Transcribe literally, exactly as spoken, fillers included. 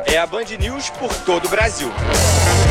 é a Band News por todo o Brasil.